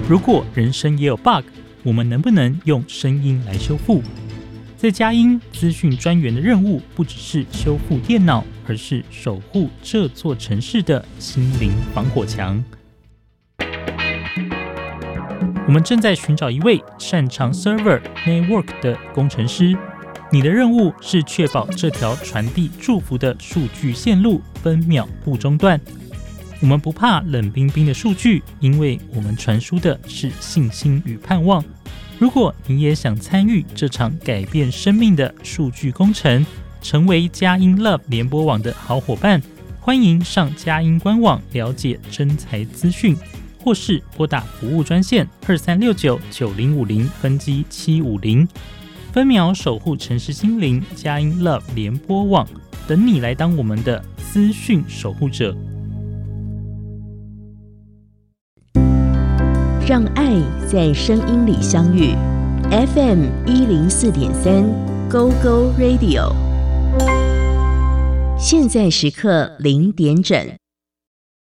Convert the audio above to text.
如果人生也有 bug， 我们能不能用声音来修复？在佳音资讯专员的任务不只是修复电脑，而是守护这座城市的心灵防火墙。我们正在寻找一位擅长 server network 的工程师，你的任务是确保这条传递祝福的数据线路分秒不中断。我们不怕冷冰冰的数据，因为我们传输的是信心与盼望。如果你也想参与这场改变生命的数据工程，成为佳音 Love 联播网的好伙伴，欢迎上佳音官网了解征才资讯，或是拨打服务专线23699050分机750，分秒守护城市心灵，佳音 Love 联播网等你来当我们的资讯守护者。 让爱在声音里相遇 FM 104.3 Go Go Radio， 现在时刻0点整。